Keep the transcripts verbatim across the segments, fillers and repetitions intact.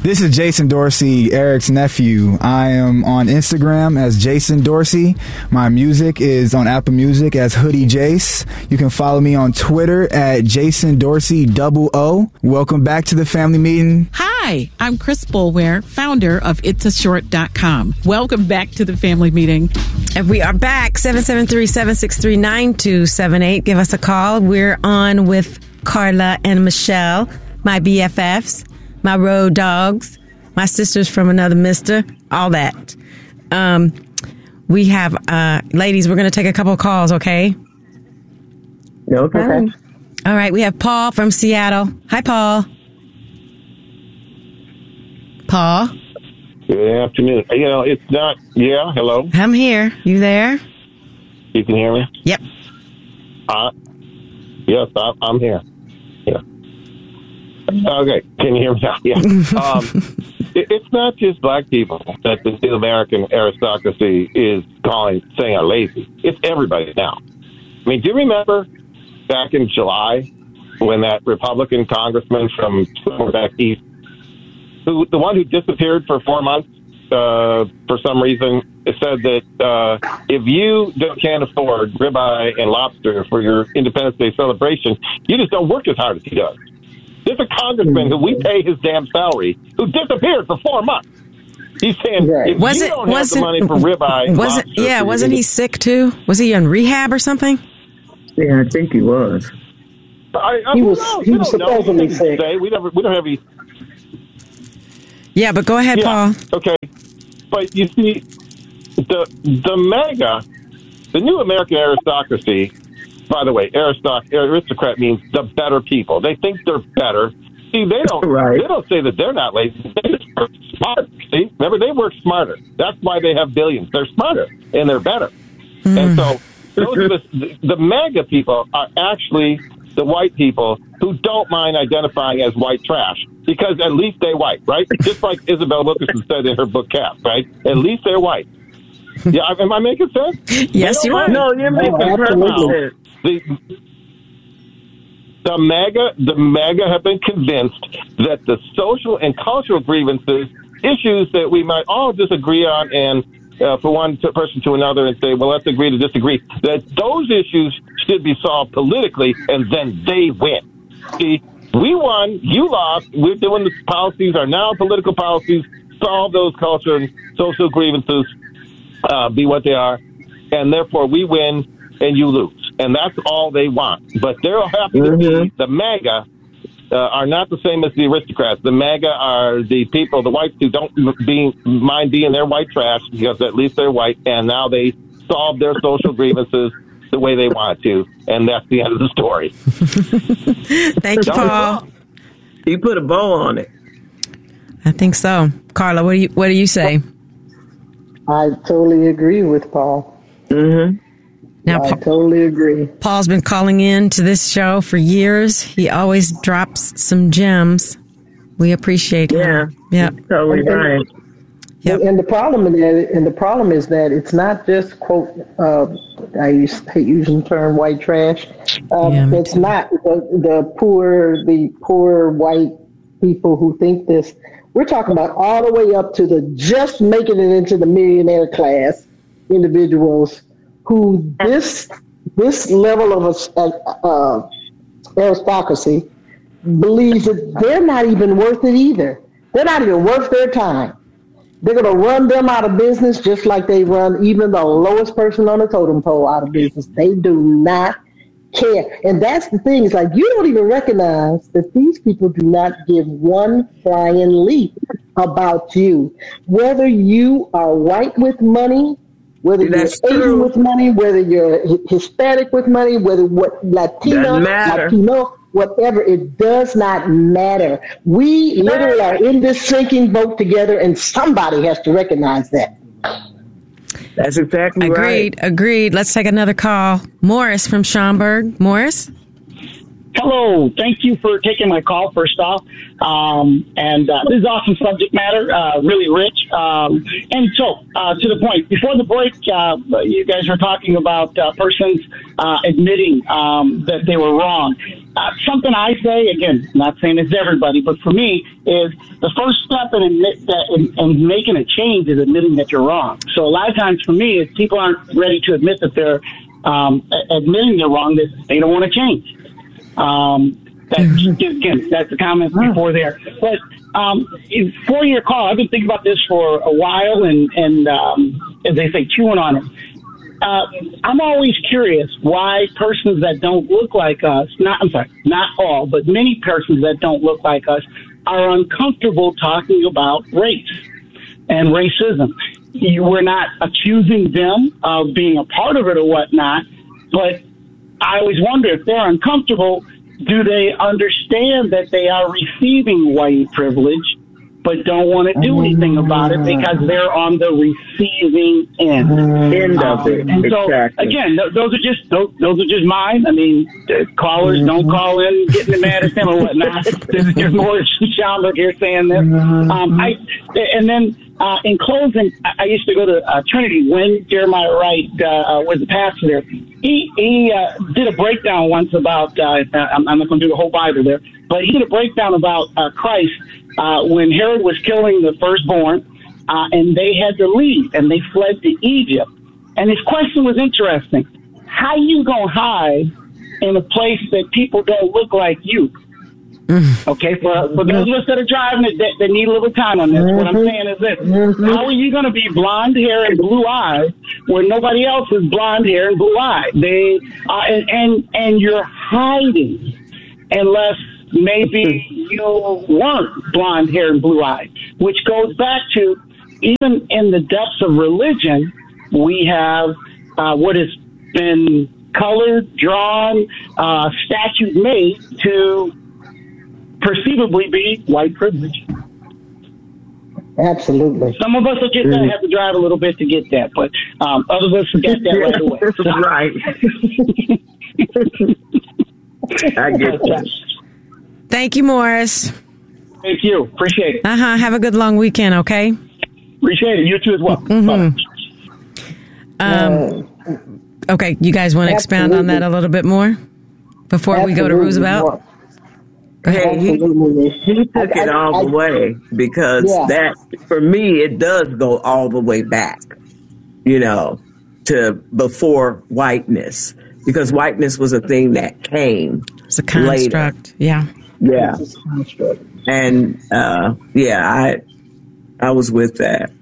This is Jason Dorsey, Eric's nephew. I am on Instagram as Jason Dorsey. My music is on Apple Music as Hoodie Jace. You can follow me on Twitter at Jason Dorsey double O. Welcome back to the family meeting. Hi, I'm Chris Boulware, founder of it's a short dot com. Welcome back to the family meeting. And we are back, seven seven three, seven six three, nine two seven eight. Give us a call. We're on with Carla and Michelle, my B F Fs, my road dogs, my sisters from another mister, all that. Um, we have, uh, ladies, we're going to take a couple of calls, okay? Okay. okay. All right, we have Paul from Seattle. Hi, Paul. Paul? Good afternoon. You know, it's not, yeah, hello? I'm here. You there? You can hear me? Yep. Uh, yes, I, I'm here. Yeah. Okay, can you hear me now? Yeah. Um, it, it's not just black people that the New American aristocracy is calling, saying are lazy. It's everybody now. I mean, do you remember back in July when that Republican congressman from somewhere back east, who the one who disappeared for four months uh, for some reason, said that uh, if you don't, can't afford ribeye and lobster for your Independence Day celebration, you just don't work as hard as he does. There's a congressman who we pay his damn salary who disappeared for four months. He's saying, right. if was you it, don't have the it, money for ribeye, was it, yeah, wasn't he sick too? Was he in rehab or something? Yeah, I think he was. I, I, he was. Know, He was supposedly we sick. Say. We never. We don't have any. Yeah, but go ahead, yeah, Paul. Okay, but you see, the the MAGA, the New American aristocracy. By the way, aristoc- aristocrat means the better people. They think they're better. See, they don't. Right. They don't say that they're not lazy. They just work smart. See, remember they work smarter. That's why they have billions. They're smarter and they're better. Mm. And so, those are the, the MAGA people are actually the white people who don't mind identifying as white trash because at least they're white, right? Just like Isabel Wilkerson said in her book Cap, right? At least they're white. Yeah, am I making sense? Yes, you are. No, you're making sense. The, the MAGA, the MAGA have been convinced that the social and cultural grievances, issues that we might all disagree on, and uh, for one to, person to another, and say, well, let's agree to disagree, that those issues should be solved politically, and then they win. See, we won, you lost. We're doing the policies are now political policies. Solve those cultural and social grievances, uh, be what they are, and therefore we win and you lose. And that's all they want. But they'll have to mm-hmm. be, the MAGA uh, are not the same as the aristocrats. The MAGA are the people, the whites who don't be, mind being their white trash because at least they're white, and now they solve their social grievances the way they want to. And that's the end of the story. Thank you, Paul. You put a bow on it. I think so. Carla, what do you, what do you say? I totally agree with Paul. Mm-hmm. Now, I pa- totally agree. Paul's been calling in to this show for years. He always drops some gems. We appreciate yeah, him. Yeah, totally and, right. Yep. And the problem is that, and the problem is that it's not just quote. Uh, I use, hate using the term white trash. Uh, yeah, it's not the, the poor, the poor white people who think this. We're talking about all the way up to the just making it into the millionaire class individuals who this this level of uh, aristocracy believes that they're not even worth it either. They're not even worth their time. They're going to run them out of business just like they run even the lowest person on the totem pole out of business. They do not care. And that's the thing. It's like you don't even recognize that these people do not give one flying leap about you. Whether you are white with money, whether That's you're Asian true. with money, whether you're Hispanic with money, whether what Latino, Latino, whatever, it does not matter. We literally are in this sinking boat together, and somebody has to recognize that. That's exactly agreed, right. Agreed, agreed. Let's take another call. Morris from Schaumburg. Morris? Hello. Thank you for taking my call, first off. Um, and uh, this is awesome subject matter, uh, really rich. Um, and so, uh, to the point, before the break, uh, you guys were talking about uh, persons uh, admitting um, that they were wrong. uh, something I say, again, not saying it's everybody, but for me, is the first step in, admit that, in, in making a change is admitting that you're wrong. So a lot of times for me, if people aren't ready to admit that they're um, admitting they're wrong, that they don't want to change. Um, that's, again, that's the comment before there. But um, for your call, I've been thinking about this for a while, and, and um, as they say, chewing on it. Uh, I'm always curious why persons that don't look like us, not, I'm sorry, not all, but many persons that don't look like us are uncomfortable talking about race and racism. You, we're not accusing them of being a part of it or whatnot, but I always wonder if they're uncomfortable, do they understand that they are receiving white privilege but don't want to do anything about it because they're on the receiving end, end of it. And so, exactly. again, th- those are just those, those are just mine. I mean, the callers mm-hmm. don't call in getting mad at them or whatnot. This is just more Schaumburg here saying this. Um, I and then uh, in closing, I, I used to go to uh, Trinity when Jeremiah Wright uh, was the pastor there. He he uh, did a breakdown once about. Uh, I'm, I'm not going to do the whole Bible there, but he did a breakdown about uh, Christ. Uh, when Herod was killing the firstborn, uh, and they had to leave, and they fled to Egypt. And his question was interesting. How you going to hide in a place that people don't look like you? Mm. Okay, for, for those of us that are driving it, that, that need a little time on this, mm-hmm. what I'm saying is this. Mm-hmm. How are you going to be blonde hair and blue eyes where nobody else is blonde hair and blue eyes? They, uh, and, and, and you're hiding unless maybe you weren't blonde hair and blue eyes, which goes back to even in the depths of religion, we have uh, what has been colored, drawn, uh, statute made to perceivably be white privilege. Absolutely. Some of us are just going to have to drive a little bit to get that, but um, other of us get that right away. So. Right. I get that. Thank you, Morris. Thank you. Appreciate it. Uh-huh. Have a good long weekend, okay? Appreciate it. You too as well. Mm-hmm. Um, okay, you guys want to expound on that a little bit more before Absolutely. we go to Roosevelt? Hey, he, he took it all the way because yeah. that, for me, it does go all the way back, you know, to before whiteness, because whiteness was a thing that came It's a construct, later. yeah. Yeah. And, uh, yeah, I I was with that.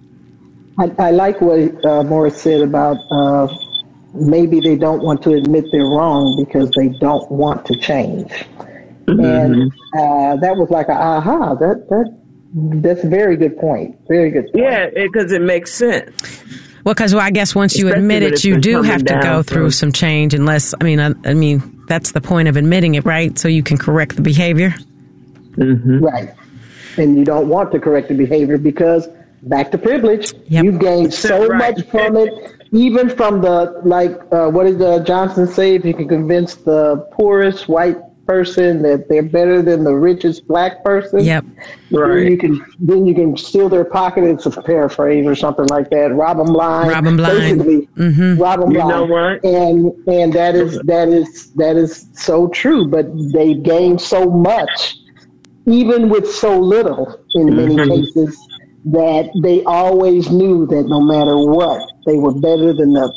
I, I like what uh, Morris said about uh, maybe they don't want to admit they're wrong because they don't want to change. Mm-hmm. And uh, that was like a aha. That that that's a very good point. Very good point. Yeah, because it, it makes sense. Well, because well, I guess once you Especially admit it, you do have to go through from... some change. Unless, I mean, I, I mean, that's the point of admitting it, right? So you can correct the behavior. Mm-hmm. Right, and you don't want to correct the behavior because back to privilege. Yep. You've gained so right. much from it, even from the like. Uh, what did uh, Johnson say? If you can convince the poorest white person that they're better than the richest black person, yep, right. Then you can then you can steal their pocket. It's a paraphrase or something like that. Rob them blind. Rob them blind. Basically, mm-hmm. rob them you blind. know what? And and that is that is that is so true. But they gain so much, even with so little, in many mm-hmm. cases, that they always knew that no matter what, they were better than the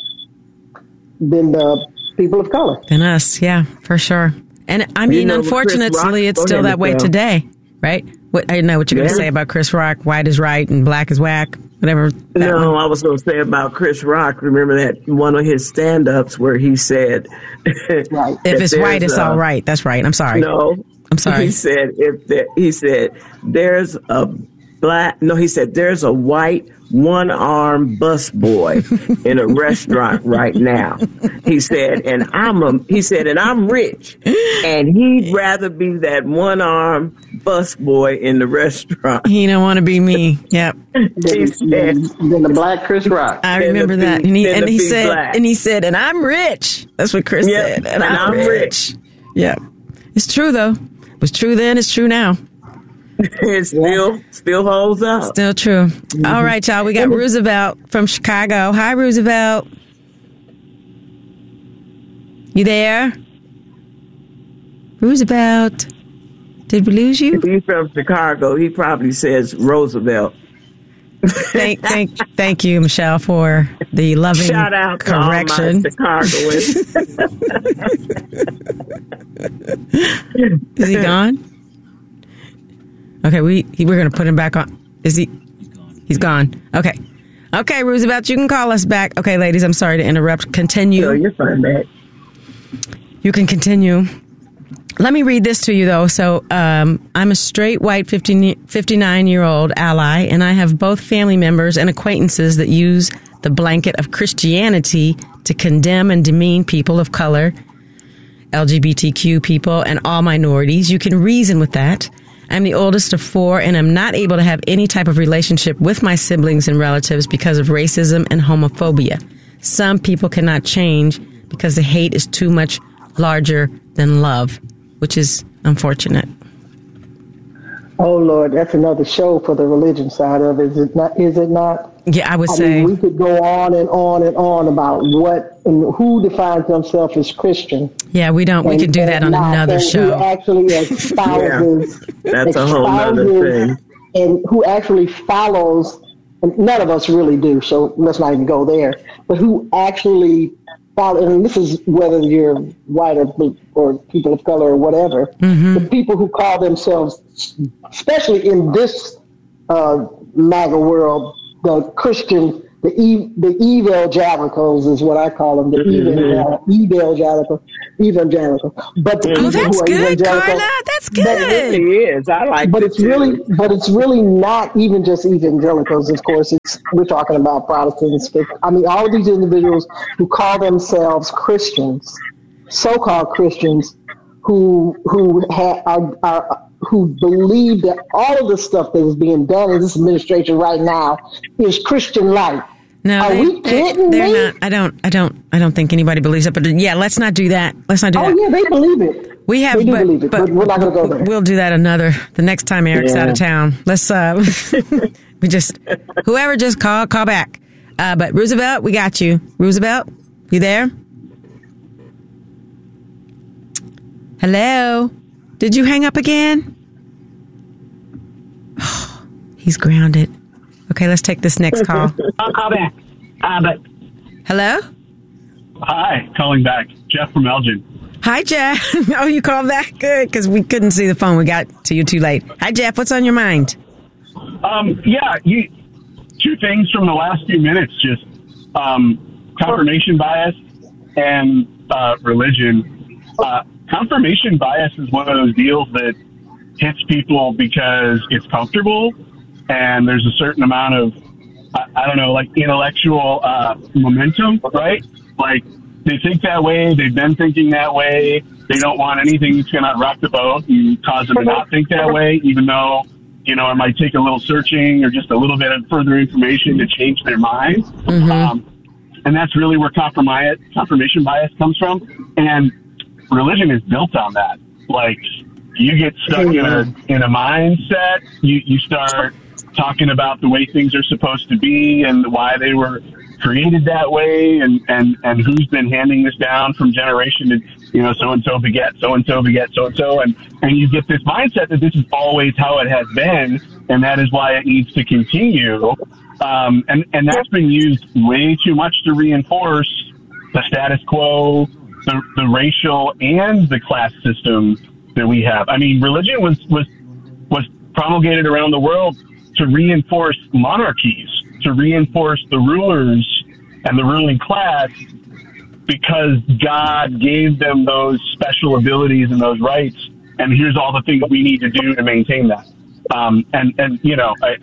than the people of color. Than us, yeah, for sure. And I mean, you know, unfortunately, it's still that way today, right? What, I know what you're yeah. going to say about Chris Rock. White is right and black is whack, whatever. No, one. I was going to say about Chris Rock. Remember that one of his stand-ups where he said, right. "If it's white, it's a, all right." That's right. I'm sorry. No, I'm sorry. He said, "If the, he said there's a black." No, he said there's a white one-armed busboy in a restaurant right now. He said, and I'm a, he said, and I'm rich, and he'd rather be that one-armed busboy in the restaurant. He don't want to be me. Yep. He said, than the black Chris Rock. I remember that, be, and he and he said, black. and he said, and I'm rich. That's what Chris yep. said, and, and I'm, I'm rich. rich. Yep. It's true though. It was true then. It's true now. It still still holds up. Still true. Mm-hmm. All right, y'all. We got Roosevelt from Chicago. Hi, Roosevelt. You there? Roosevelt. Did we lose you? If he's from Chicago, he probably says Roosevelt. thank, thank, thank you, Michelle, for the loving Shout out to correction. all my Chicagoans. Is he gone? Okay, we we're gonna put him back on. Is he? He's gone. He's gone. Okay, okay, Roosevelt, you can call us back. Okay, ladies, I'm sorry to interrupt. Continue. No, you're fine, man. You can continue. Let me read this to you, though. So um, I'm a straight, white, fifty-nine-year-old ally, and I have both family members and acquaintances that use the blanket of Christianity to condemn and demean people of color, L G B T Q people, and all minorities. You can reason with that. I'm the oldest of four, and I'm not able to have any type of relationship with my siblings and relatives because of racism and homophobia. Some people cannot change because the hate is too much larger than love, which is unfortunate. Oh Lord, that's another show for the religion side of it. Is it not? Is it not? Yeah, I would I say mean, we could go on and on and on about what and who defines themselves as Christian. Yeah, we don't. We and, could do that on not, another and show. Who actually espouses? Yeah, that's a whole other thing. And who actually follows? And none of us really do. So let's not even go there. But who actually follow? And this is whether you're white or or people of color or whatever. Mm-hmm. The people who call themselves, especially in this uh, MAGA world, the Christian, the e, the evangelicals is what I call them, the mm-hmm. evangelical, evangelical. But the oh, that's good, Carla. That's good. It really is. I like. But it it's too. really, but it's really not even just evangelicals. Of course, it's we're talking about Protestants. But, I mean, all of these individuals who call themselves Christians, so-called Christians, who who ha, are, are who believe that all of the stuff that is being done in this administration right now is Christian light. No, are they, we kidding they're me? not. I don't. I don't. I don't think anybody believes it. But yeah, let's not do that. Let's not do oh that. yeah, they believe it. We have, they do but, believe it, but, but we're not going to go there. We'll do that another the next time Eric's Yeah. out of town. Let's. Uh, we just whoever just call call back. Uh, but Roosevelt, we got you. Roosevelt, you there? Hello. Did you hang up again? He's grounded. Okay, let's take this next call. I'll call back. Uh, but Hello? Hi, calling back. Jeff from Elgin. Hi, Jeff. Oh, you called back? Good, because we couldn't see the phone. We got to you too late. Hi, Jeff. What's on your mind? Um, yeah, you, two things from the last few minutes, just um, confirmation bias and uh, religion. Uh, confirmation bias is one of those deals that hits people because it's comfortable and there's a certain amount of, I, I don't know, like intellectual uh, momentum, right? Like they think that way. They've been thinking that way. They don't want anything that's going to rock the boat and cause them to not think that way, even though, you know, it might take a little searching or just a little bit of further information to change their mind. Mm-hmm. Um, and that's really where confirmation confirmation bias comes from. And religion is built on that. Like, you get stuck in a in a mindset. You you start talking about the way things are supposed to be and why they were created that way, and and and who's been handing this down from generation to, you know, so and so beget so and so beget so and so, and and you get this mindset that this is always how it has been, and that is why it needs to continue. Um, and and that's been used way too much to reinforce the status quo, the the racial and the class system that we have. I mean, religion was, was, was promulgated around the world to reinforce monarchies, to reinforce the rulers and the ruling class, because God gave them those special abilities and those rights. And here's all the things we need to do to maintain that. Um, and, and, you know, I,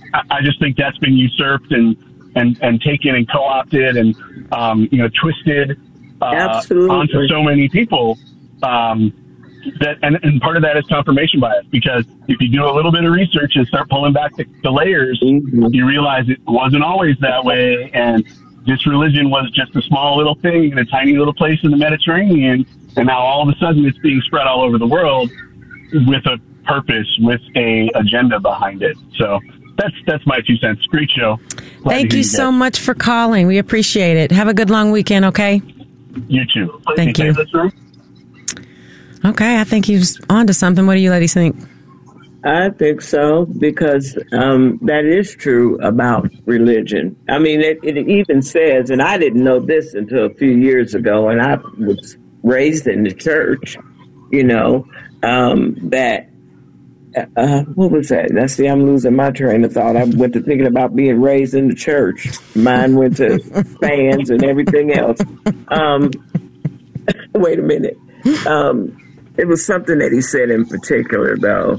I just think that's been usurped and, and, and taken and co-opted and, um, you know, twisted, uh, onto so many people. Um, That and, and part of that is confirmation bias, because if you do a little bit of research and start pulling back the, the layers, mm-hmm. you realize it wasn't always that way, and this religion was just a small little thing in a tiny little place in the Mediterranean, and now all of a sudden it's being spread all over the world with a purpose, with a agenda behind it. So that's that's my two cents. Great show. Glad Thank you, you so much for calling. We appreciate it. Have a good long weekend, okay? You too. Thank you. Okay, I think he's on to something. What do you ladies think? I think so, because um, that is true about religion. I mean, it, it even says, and I didn't know this until a few years ago, and I was raised in the church, you know, um, that, uh, what was that? That's the, I'm losing my train of thought. I went to thinking about being raised in the church. Mine went to fans and everything else. Um, wait a minute. Um, it was something that he said in particular, though.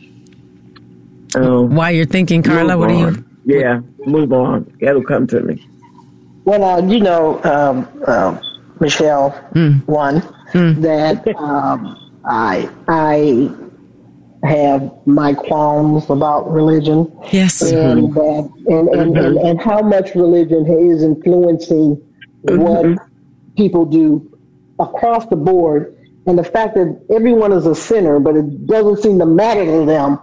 Um, While you're thinking, Carla, what on. do you? Yeah, move on. It'll come to me. Well, uh, you know, um, uh, Michelle, Mm. one, Mm. that um, I I have my qualms about religion. Yes. And that and, and, and, and how much religion is influencing what people do across the board, and the fact that everyone is a sinner, but it doesn't seem to matter to them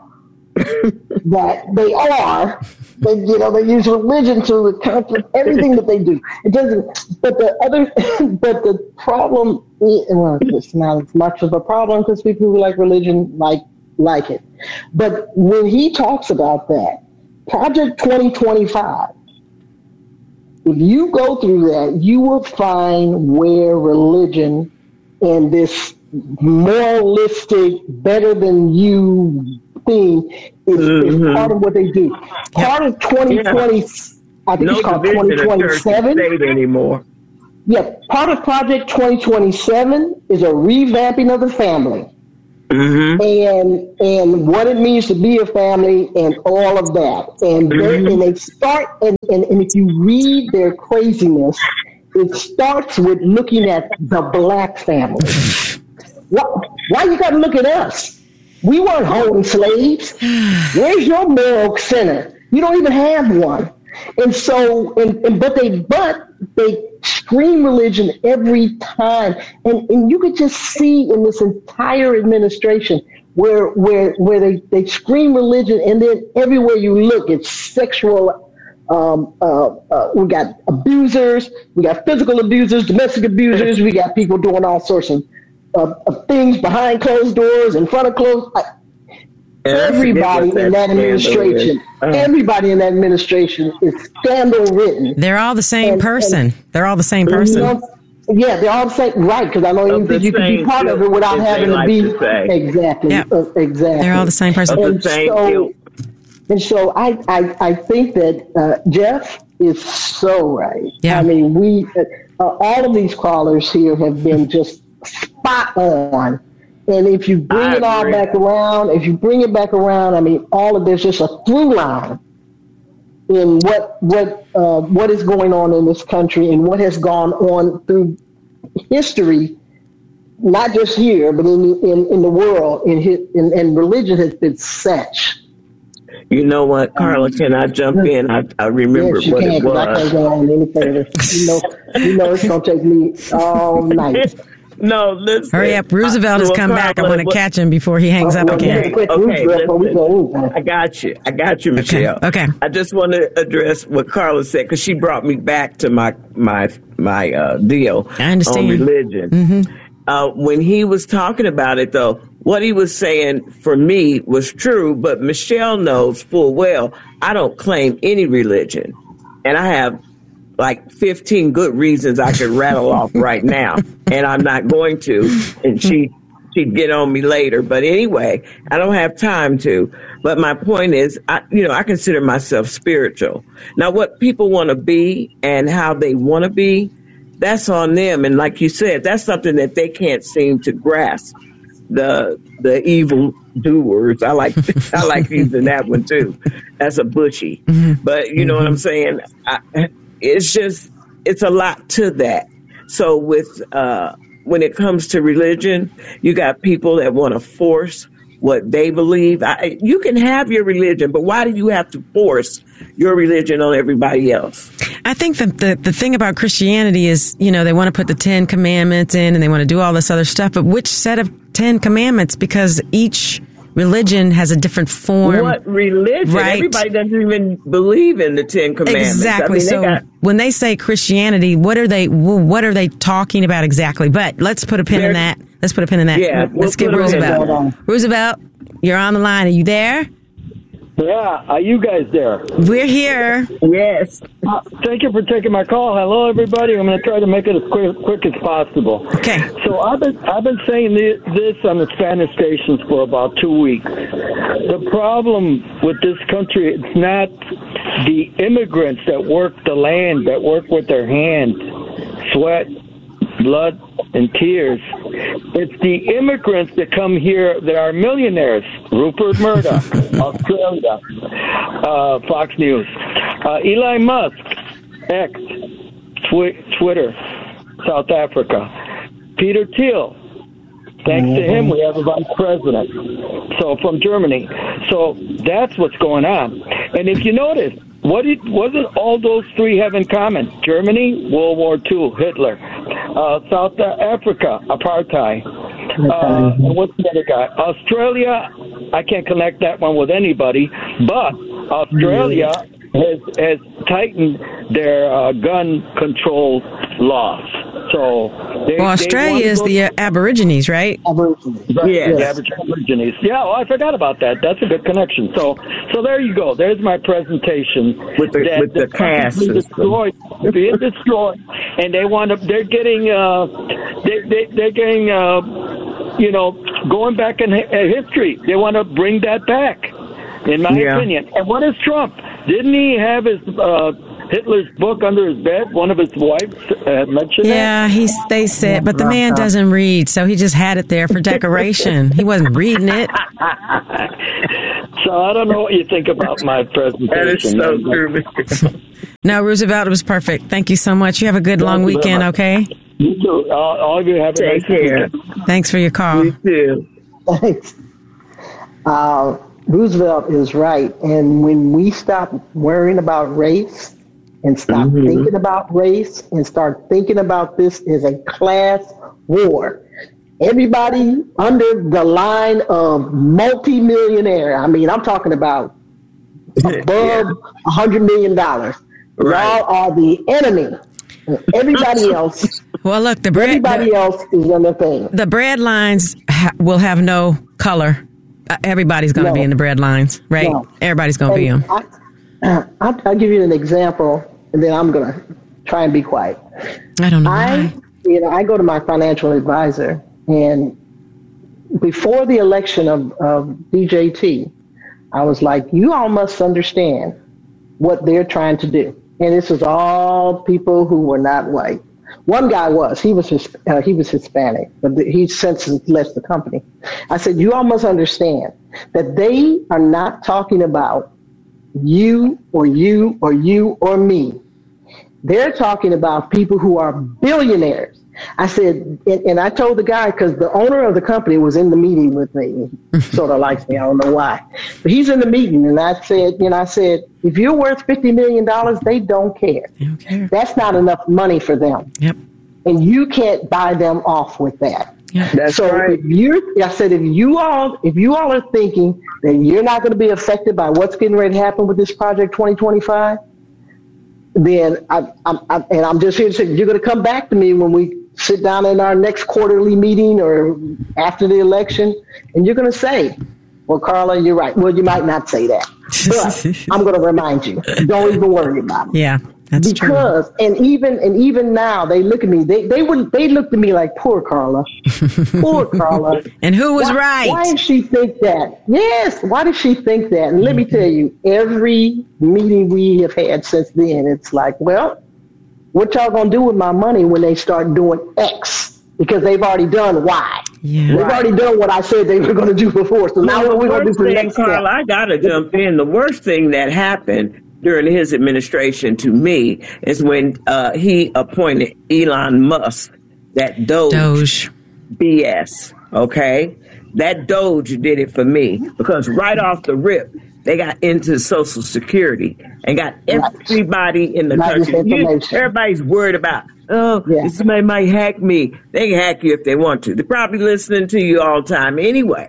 that they are. They, you know, they use religion to account for everything that they do. It doesn't. But the other, but the problem, is, well, it's not as much of a problem because people who like religion like like it. But when he talks about that, Project twenty twenty-five, if you go through that, you will find where religion and this moralistic, better than you thing is, mm-hmm. is part of what they do. Part of twenty twenty, yeah. I think no it's called twenty twenty-seven. Anymore. Yeah, part of Project twenty twenty-seven is a revamping of the family. Mm-hmm. And and what it means to be a family and all of that. And, mm-hmm. and they start, and, and, and if you read their craziness, it starts with looking at the black family. Why, why you got to look at us? We weren't holding slaves. Where's your moral center? You don't even have one. And so, and, and but they but they scream religion every time, and, and you could just see in this entire administration where where where they, they scream religion, and then everywhere you look, it's sexual. Um, uh, uh, we got abusers, we got physical abusers, domestic abusers, we got people doing all sorts of, of, of things behind closed doors, in front of closed. I, Everybody in that administration, uh, everybody in that administration is scandal written. They're all the same and, person. And, they're all the same person. You know, yeah, they're all the same. Right, because I don't even think you can be part of it without having to be. Exactly. Yeah. Uh, exactly. They're all the same person. And so, and so I, I, I think that uh, Jeff is so right. Yeah. I mean, we, uh, all of these callers here have been just spot on. And if you bring I it all agree. back around, if you bring it back around, I mean, all of there's just a through line in what what uh, what is going on in this country and what has gone on through history, not just here, but in in, in the world. In, in and religion has been such. You know what, Carla? Can I jump in? I, I remember yes, you what can, it was. I can't go on any further. You know, you know, it's gonna take me all night. No, listen. Hurry up. Roosevelt has come back. I want to catch him before he hangs up again. Okay, okay listen. I got you. I got you, Michelle. Okay. okay. I just want to address what Carla said because she brought me back to my my my uh, deal I understand. on religion. Mm-hmm. Uh, when he was talking about it, though, what he was saying for me was true, but Michelle knows full well I don't claim any religion. And I have like fifteen good reasons I could rattle off right now, and I'm not going to, and she, she'd get on me later. But anyway, I don't have time to. But my point is, I, you know, I consider myself spiritual. Now, what people want to be and how they want to be, that's on them. And like you said, that's something that they can't seem to grasp. The the evil doers. I like I like using that one too. That's a bushy. But you know mm-hmm. what I'm saying? I, It's just, it's a lot to that. So with, uh, when it comes to religion, you got people that want to force what they believe. I, you can have your religion, but why do you have to force your religion on everybody else? I think that the, the thing about Christianity is, you know, they want to put the Ten Commandments in and they want to do all this other stuff, but which set of Ten Commandments? Because each religion has a different form. What religion? Right. Everybody doesn't even believe in the Ten Commandments. Exactly. I mean, so got, when they say Christianity, what are they? What are they talking about exactly? But let's put a pin in that. Let's put a pin in that. Yeah, let's we'll get Roosevelt. on. Roosevelt, you're on the line. Are you there? Yeah, are you guys there? We're here. Yes. Uh, thank you for taking my call. Hello, everybody. I'm going to try to make it as quick, quick as possible. Okay. So I've been I've been saying this on the Spanish stations for about two weeks. The problem with this country, it's not the immigrants that work the land, that work with their hands, sweat, blood, and tears. It's the immigrants that come here that are millionaires. Rupert Murdoch, Australia, uh, Fox News. Uh, Elon Musk, X, Twi- Twitter, South Africa. Peter Thiel. Thanks to him, we have a vice president. So from Germany. So that's what's going on. And if you notice, what did, what did all those three have in common? Germany, World War Two, Hitler. Uh, South Africa, apartheid. Uh, and what's the other guy? Australia, I can't connect that one with anybody, but Australia has, has tightened their uh, gun control laws. So they, Well, Australia is the uh, Aborigines, right? Aborigines. Right, Yes. the Aborigines. Yeah, well, I forgot about that. That's a good connection. So, so there you go. There's my presentation With the- that with the caste being system. destroyed, being destroyed, and they want to. They're getting. Uh, they, they they're getting. Uh, you know, going back in hi- uh, history. They want to bring that back, in my Yeah. opinion. And what is Trump? Didn't he have his uh, Hitler's book under his bed? One of his wives uh, mentioned Yeah, he's. They said, but the man doesn't read, so he just had it there for decoration. He wasn't reading it. that. So I don't know what you think about my presentation. That is so true. No, Roosevelt, it was perfect. Thank you so much. You have a good long you very weekend. much. Okay. You too. All, all of you have a Take nice care. weekend. Thanks for your call. You too. Thanks. Uh, Roosevelt is right. And when we stop worrying about race and stop Mhm. thinking about race and start thinking about this as a class war, everybody under the line of multimillionaire, I mean, I'm talking about above Yeah. one hundred million dollars. Right. Y'all are the enemy. Everybody else, Well, look, the bread. everybody The, else is on the thing. the bread lines ha- will have no color. Uh, everybody's going to No. be in the bread lines, right? No. Everybody's going to be And them. I, I'll, I'll give you an example, and then I'm going to try and be quiet. I don't know I, why. you know, I go to my financial advisor, and before the election of, of D J T, I was like, you all must understand what they're trying to do. And this was all people who were not white. One guy was, he was his, uh, he was Hispanic, but the, he since left the company. I said, you all must understand that they are not talking about you or you or you or me. They're talking about people who are billionaires. I said, and, and I told the guy, because the owner of the company was in the meeting with me, he sort of likes me, I don't know why. But he's in the meeting, and I said, you know, I said, if you're worth fifty million dollars, they don't care. They don't care. That's not enough money for them. Yep. And you can't buy them off with that. Yep. That's so right. if you, I said, if you all, if you all are thinking that you're not going to be affected by what's getting ready to happen with this project twenty twenty-five, then I, I'm, I, and I'm just here to say, you're going to come back to me when we sit down in our next quarterly meeting or after the election, and you're going to say, well, Carla, you're right. Well, you might not say that, but I'm going to remind you. Don't even worry about it. Yeah, that's true. Because, and even and even now, they look at me. They they would they looked at me like, poor Carla, poor Carla. And who was why, right? Why did she think that? Yes, why did she think that? And let me tell you, every meeting we have had since then, it's like, well, what y'all gonna do with my money when they start doing X? Because they've already done Y. Yeah. They've already done what I said they were going to do before. So now what we're going to do for the next Carl, step? I got to jump in. The worst thing that happened during his administration to me is when uh, he appointed Elon Musk, that Doge, Doge. B S, okay? That Doge did it for me because right off the rip, they got into Social Security and got everybody in the Not just country. You- information. everybody's worried about, oh, Yeah. somebody might hack me. They can hack you if they want to. They're probably listening to you all the time anyway.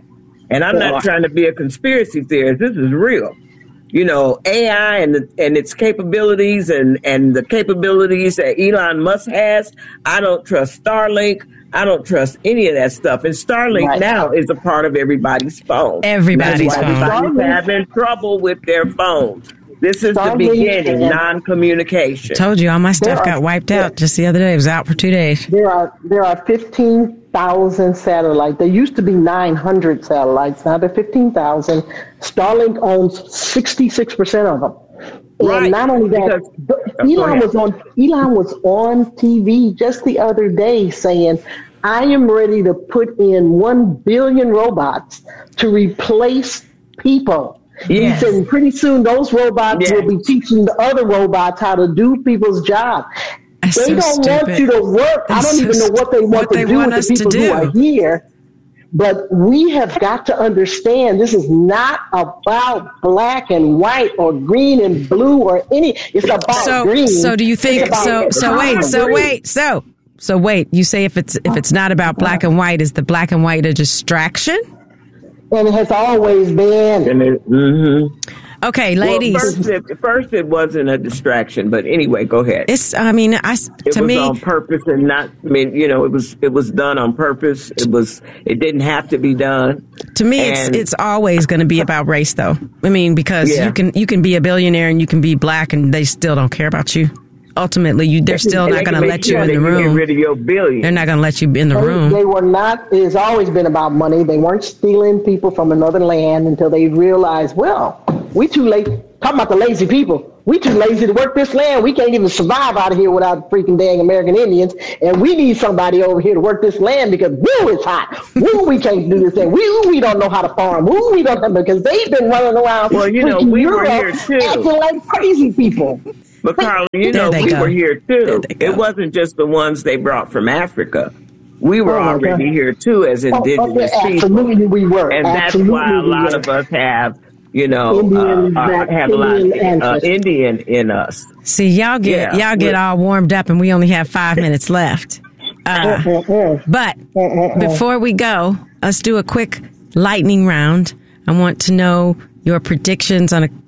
And I'm not trying to be a conspiracy theorist. This is real. You know, A I and the, and its capabilities and, and the capabilities that Elon Musk has. I don't trust Starlink. I don't trust any of that stuff. And Starlink right. now is a part of everybody's phone. Everybody's phone. Everybody's having trouble with their phones. This is Starlink the beginning, non-communication. Told you, all my stuff there got are, wiped out yeah. just the other day. It was out for two days. There are there are fifteen thousand satellites. There used to be nine hundred satellites. Now there are fifteen thousand. Starlink owns sixty-six percent of them. And right. not only that, because, Elon was on Elon was on T V just the other day saying, I am ready to put in one billion robots to replace people. Yes. He said pretty soon those robots yes. will be teaching the other robots how to do people's job. That's they so don't stupid. want you to work. That's I don't so even know what they want what to they do want with us the people to do. who are here. But we have got to understand this is not about black and white or green and blue or any. It's about so, green. So do you think? So so wait. So green. wait. So so wait. You say if it's if it's not about black and white, is the black and white a distraction? And it has always been. And it, mm-hmm. Okay, ladies. Well, first, it, first, it wasn't a distraction, but anyway, go ahead. It's. I mean, I. It to was me, on purpose and not. I mean, you know, it was. It was done on purpose. It was. It didn't have to be done. To me, and, it's. It's always going to be about race, though. I mean, because yeah. you can. You can be a billionaire and you can be black, and they still don't care about you. Ultimately, you they're still and not going to let you sure in the room. Get rid of your billion. They're not going to let you in the they, room. They were not. It has always been about money. They weren't stealing people from another land until they realized, well, we too late. Talking about the lazy people. We too lazy to work this land. We can't even survive out of here without freaking dang American Indians. And we need somebody over here to work this land because woo, it's hot. Woo, we can't do this thing. Woo, we don't know how to farm. Woo, we don't know because they've been running around. Well, you know, we were here too, acting like crazy people. But Carla, you know, we go. were here too. It wasn't just the ones they brought from Africa. We were oh, already here too as indigenous oh, okay. Absolutely people. we were. And Absolutely that's why a lot we of us have, you know, Indian, uh, uh, have Indian a lot of uh, Indian in us. See, y'all get yeah. y'all get all warmed up, and we only have five minutes left. Uh, but before we go, let's do a quick lightning round. I want to know your predictions on a